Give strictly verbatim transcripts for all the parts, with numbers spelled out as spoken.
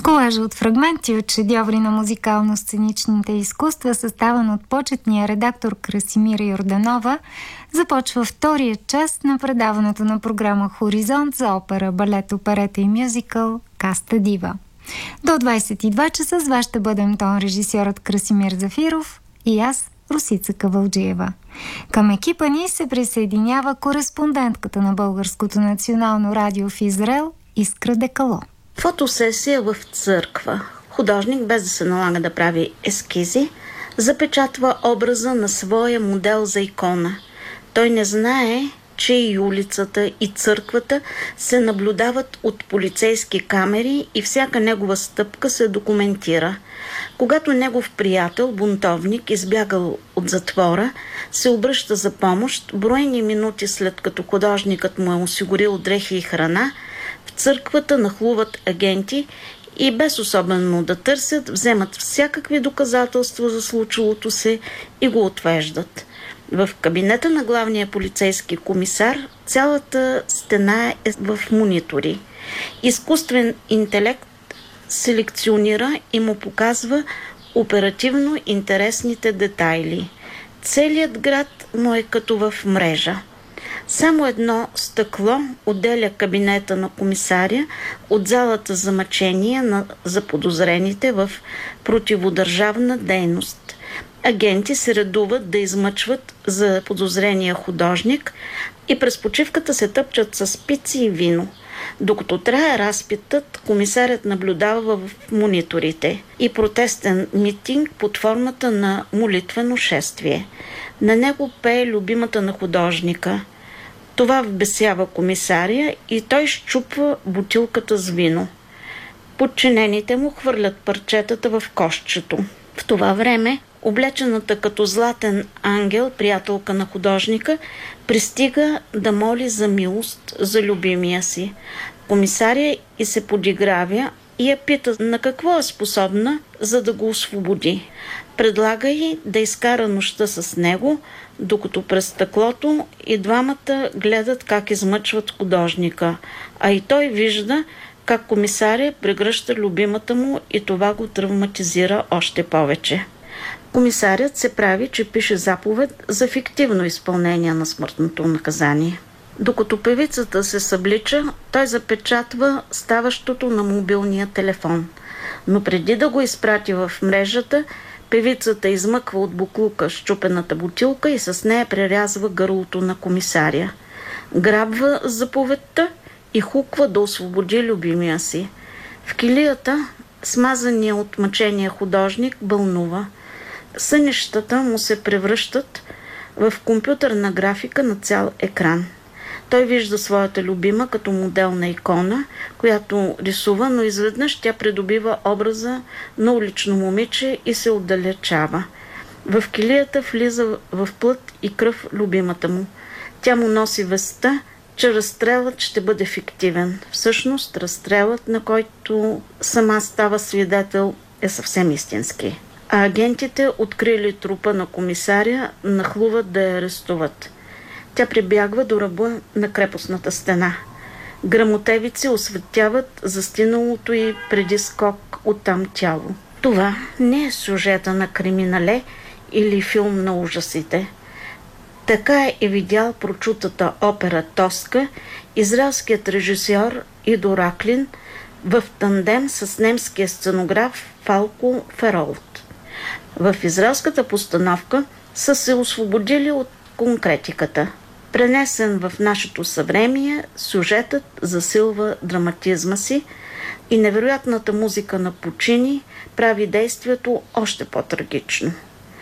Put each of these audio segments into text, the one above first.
Колажа от фрагменти от шедьоври на музикално-сценичните изкуства, съставен от почетния редактор Красимира Йорданова, започва втория част на предаването на програма Хоризонт за опера, балет, оперета и мюзикъл Каста Дива. До двадесет и два часа с вас ще бъдем тон режисьорът Красимир Зафиров и аз, Русица Кавалджиева. Към екипа ни се присъединява кореспондентката на Българското национално радио в Израел Искра Декало. Фотосесия в църква. Художник, без да се налага да прави ескизи, запечатва образа на своя модел за икона. Той не знае, че и улицата, и църквата се наблюдават от полицейски камери и всяка негова стъпка се документира. Когато негов приятел, бунтовник, избягал от затвора, се обръща за помощ, броени минути след като художникът му е осигурил дрехи и храна, в църквата нахлуват агенти и без особено да търсят, вземат всякакви доказателства за случилото се и го отвеждат. В кабинета на главния полицейски комисар цялата стена е в монитори. Изкуствен интелект селекционира и му показва оперативно интересните детайли. Целият град му е като в мрежа. Само едно стъкло отделя кабинета на комисаря от залата за мъчение на заподозрените в противодържавна дейност. Агенти се редуват да измъчват за подозрения художник и през почивката се тъпчат с пици и вино. Докато трае разпитът, комисарят наблюдава в мониторите и протестен митинг под формата на молитвено шествие. На него пее любимата на художника. Това вбесява комисария и той счупва бутилката с вино. Подчинените му хвърлят парчетата в кошчето. В това време облечената като златен ангел, приятелка на художника, пристига да моли за милост за любимия си. Комисария и се подигравя и я пита на какво е способна, за да го освободи. Предлага й да изкара нощта с него, докато през стъклото и двамата гледат как измъчват художника, а и той вижда как комисария прегръща любимата му и това го травматизира още повече. Комисарят се прави, че пише заповед за фиктивно изпълнение на смъртното наказание. Докато певицата се съблича, той запечатва ставащото на мобилния телефон. Но преди да го изпрати в мрежата, певицата измъква от буклука счупената бутилка и с нея прерязва гърлото на комисаря. Грабва заповедта и хуква да освободи любимия си. В килията смазания от мъчения художник бълнува. Сънищата му се превръщат в компютърна графика на цял екран. Той вижда своята любима като моделна икона, която рисува, но изведнъж тя придобива образа на улично момиче и се отдалечава. В килията влиза в плът и кръв любимата му. Тя му носи вестта, че разстрелът ще бъде фиктивен. Всъщност разстрелът, на който сама става свидетел, е съвсем истински. А агентите, открили трупа на комисаря, нахлуват да я арестуват. Тя прибягва до ръба на крепостната стена. Грамотевици осветяват застиналото й преди скок оттам тяло. Това не е сюжета на криминале или филм на ужасите. Така е видял прочутата опера Тоска израелският режисьор Идо Раклин в тандем с немския сценограф Фалко Феролт. В израелската постановка са се освободили от конкретиката. Пренесен в нашето съвремие, сюжетът засилва драматизма си и невероятната музика на Пучини прави действието още по-трагично.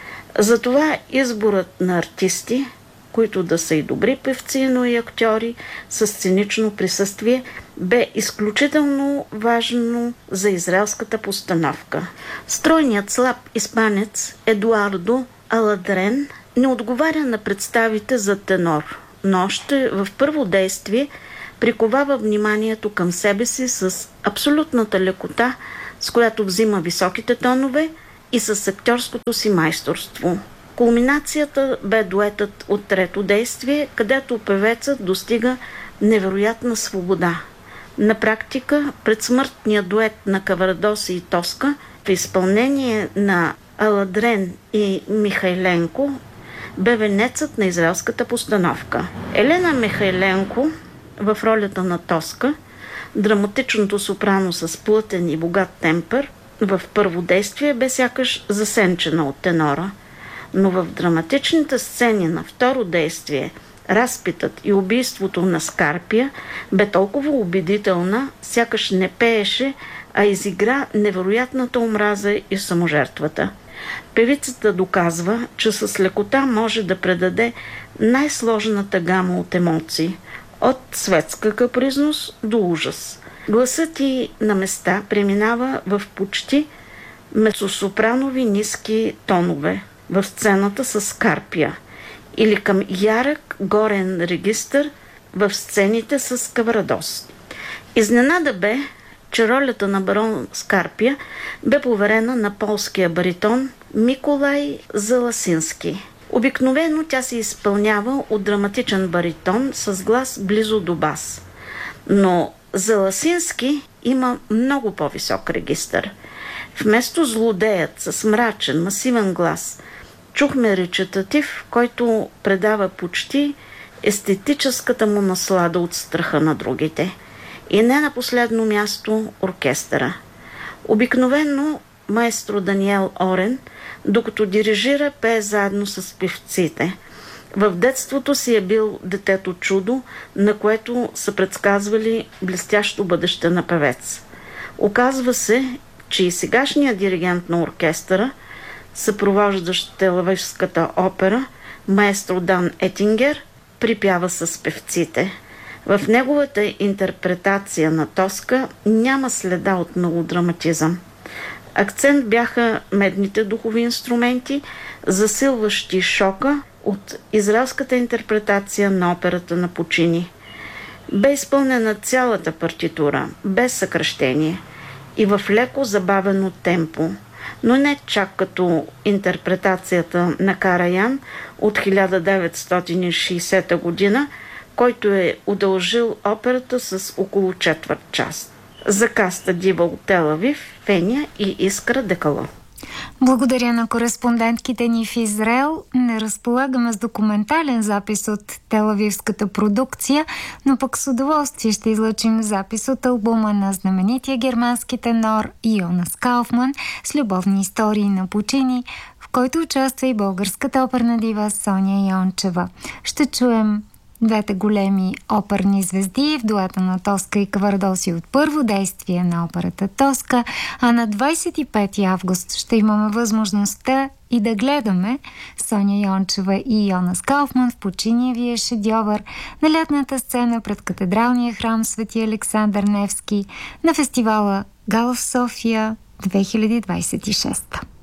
Затова изборът на артисти, които да са и добри певци, но и актьори с сценично присъствие, бе изключително важно за израелската постановка. Стройният слаб испанец Едуардо Аладрен не отговаря на представите за тенор, но още в първо действие приковава вниманието към себе си с абсолютната лекота, с която взима високите тонове и с актьорското си майсторство. Кулминацията бе дуетът от трето действие, където певецът достига невероятна свобода. На практика, предсмъртният дует на Каварадоси и Тоска в изпълнение на Аладрен и Михайленко бе венецът на израелската постановка. Елена Михайленко в ролята на Тоска, драматичното сопрано с плътен и богат темпър, в първо действие бе сякаш засенчена от тенора, но в драматичните сцени на второ действие разпитът и убийството на Скарпия бе толкова убедителна, сякаш не пееше, а изигра невероятната омраза и саможертвата. Певицата доказва, че с лекота може да предаде най-сложната гама от емоции, от светска капризност до ужас. Гласът й на места преминава в почти мецосопранови ниски тонове в сцената с Скарпия или към ярък горен регистър в сцените с Каварадос. Изненада бе, че ролята на барон Скарпия бе поверена на полския баритон Миколай Заласински. Обикновено тя се изпълнява от драматичен баритон с глас близо до бас. Но Заласински има много по-висок регистър. Вместо злодеят с мрачен, масивен глас, чухме речитатив, който предава почти естетическата му наслада от страха на другите. И не на последно място оркестъра. Обикновено маестро Даниел Орен, докато дирижира, пее заедно с певците. В детството си е бил детето чудо, на което са предсказвали блестящо бъдеще на певец. Оказва се, че и сегашният диригент на оркестъра, съпровождащ Телавивската опера, маестро Дан Етингер, припява с певците. В неговата интерпретация на Тоска няма следа от мелодраматизъм. Акцент бяха медните духови инструменти, засилващи шока от израелската интерпретация на операта на Пучини. Бе изпълнена цялата партитура, без съкращение и в леко забавено темпо, но не чак като интерпретацията на Караян от хиляда деветстотин и шейсета година, който е удължил операта с около четвърт час. За каста Дива от Тел Авив, Феня и Искра Декало. Благодаря на кореспондентките ни в Израел. Не разполагаме с документален запис от телавивската продукция, но пък с удоволствие ще излъчим запис от албума на знаменития германски тенор Йонас Кауфман с любовни истории на Пучини, в който участва и българската оперна дива Соня Йончева. Ще чуем двете големи оперни звезди в дуета на Тоска и Каварадоси от първо действие на операта Тоска, а на двадесет и пети август ще имаме възможността и да гледаме Соня Йончева и Йонас Кауфман в Пучиниевия шедьовър на лятната сцена пред катедралния храм Свети Александър Невски на фестивала Гала в София две хиляди двадесет и шеста.